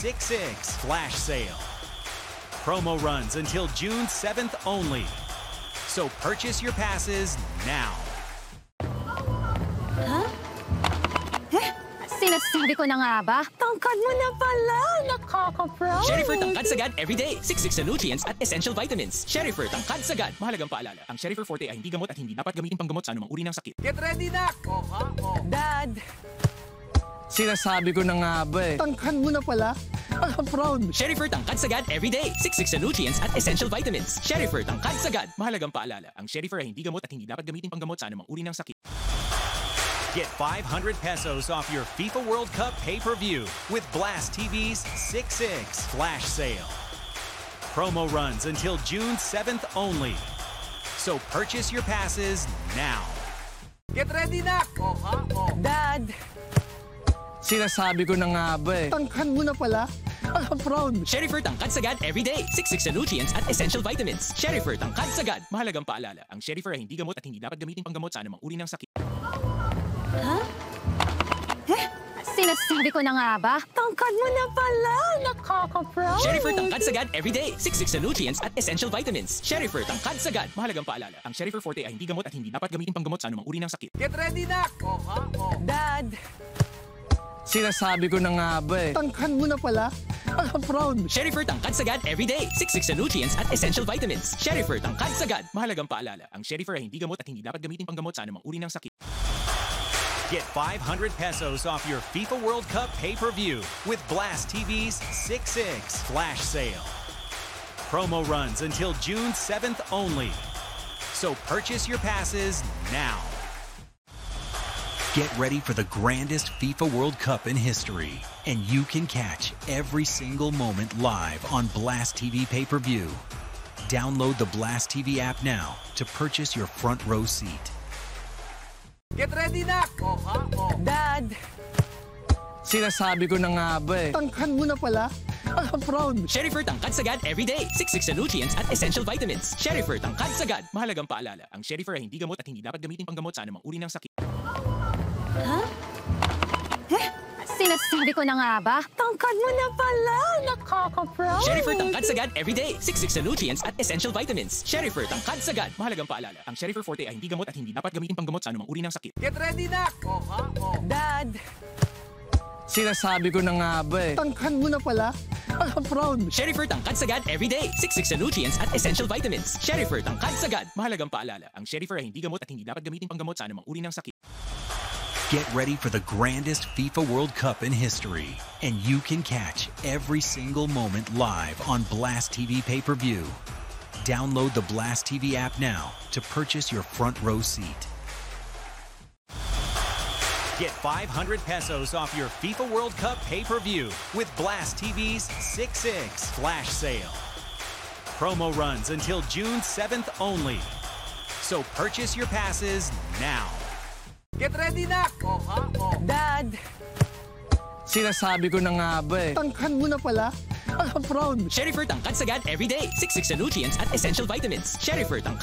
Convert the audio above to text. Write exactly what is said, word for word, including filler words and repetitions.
six six Flash Sale. Promo runs until June seventh only. So purchase your passes now. Huh? Eh? Sinasabi ko na nga ba? Tangkad mo na pala! Nakaka-proud! Sherifer Tangkad Sagad everyday. six six na nutrients at essential vitamins. Sherifer Tangkad Sagad. Mahalagang paalala, ang Sherifer Forte ay hindi gamot at hindi dapat gamitin panggamot sa anumang uri ng sakit. Get ready na! Oh, ha? Oh. Dad! Sinasabi ko na nga ba eh. Tangkad mo na pala? Proud. Sherifer Tangkad Sagad everyday. six six na nutrients at essential vitamins. Sherifer Tangkad Sagad. Mahalagang paalala, ang Sherifer ay hindi gamot at hindi dapat gamitin panggamot sa anumang uri ng sakit. Get five hundred pesos off your FIFA World Cup pay-per-view with Blast T V's six six Flash Sale. Promo runs until June seventh only. So purchase your passes now. Get ready na! Oh, ha? Oh. Dad! Sinasabi ko na nga ba eh. Tangkad mo na pala? Proud. Sherifer Tangkad Sagad everyday. six six na nutrients at essential vitamins. Sherifer Tangkad Sagad. Mahalagang paalala, ang Sherifer ay hindi gamot at hindi dapat gamitin panggamot sa anumang uri ng sakit. Huh? Eh? Sinasabi ko na nga ba? Tangkad mo na pala! Nakaka-proud! Sherifer Tangkad Sagad everyday. six six na nutrients at essential vitamins. Sherifer Tangkad Sagad. Mahalagang paalala, ang Sherifer Forte ay hindi gamot at hindi dapat gamitin panggamot sa anumang uri ng sakit. Get ready na! Oh, ha? Oh. Dad! Sinasabi ko na nga ba eh. Tangkad mo na pala? Proud. Sherifer Tangkad Sagad everyday. six six na nutrients at essential vitamins. Sherifer Tangkad Sagad. Mahalagang paalala, ang Sherifer ay hindi gamot at hindi dapat gamitin panggamot sa anumang uri ng sakit. Get five hundred pesos off your FIFA World Cup pay-per-view with Blast T V's six six Flash Sale. Promo runs until June seventh only. So purchase your passes now. Get ready for the grandest FIFA World Cup in history, and you can catch every single moment live on Blast T V pay-per-view. Download the Blast T V app now to purchase your front row seat. Get ready na! Oh, ha? Oh. Dad! Sinasabi ko na nga ba eh. Tangkad mo na pala? Proud. Sherifer Tangkad Sagad everyday. six six na nutrients at essential vitamins. Sherifer Tangkad Sagad. Mahalagang paalala, ang Sherifer ay hindi gamot at hindi dapat gamitin panggamot sa anumang uri ng sakit. Huh? Eh? Sinasabi ko na nga ba? Tangkad mo na pala! Nakaka-proud! Sherifer Tangkad Sagad everyday. six six na nutrients at essential vitamins. Sherifer Tangkad Sagad. Mahalagang paalala, ang Sherifer Forte ay hindi gamot at hindi dapat gamitin panggamot sa anumang uri ng sakit. Get ready na! Oh, ha? Oh. Dad! Sinasabi ko na nga ba eh. Tangkad mo na pala? Proud. Sherifer Tangkad Sagad everyday. six six na nutrients at essential vitamins. Sherifer Tangkad Sagad. Mahalagang paalala, ang Sherifer ay hindi gamot at hindi dapat gamitin panggamot sa anumang uri ng sakit. Get ready for the grandest FIFA World Cup in history, and you can catch every single moment live on Blast T V pay-per-view. Download the Blast T V app now to purchase your front row seat. Get five hundred pesos off your FIFA World Cup pay-per-view with Blast T V's six six Flash Sale. Promo runs until June seventh only. So purchase your passes now. Get ready na! Oh, ha? Oh. Dad! Sinasabi ko na nga ba eh. Tangkad mo na pala? Proud. Sherifer Tangkad Sagad everyday. six six na nutrients at essential vitamins. Sherifer Tangkad